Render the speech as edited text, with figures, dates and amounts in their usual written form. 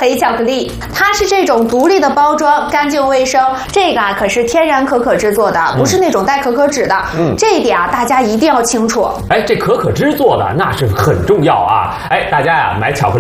黑巧克力，它是这种独立的包装，干净卫生。这个可是天然可可脂做的，不是那种带可可脂的。这一点大家一定要清楚。 这可可脂做的那是很重要啊！大家买巧克力。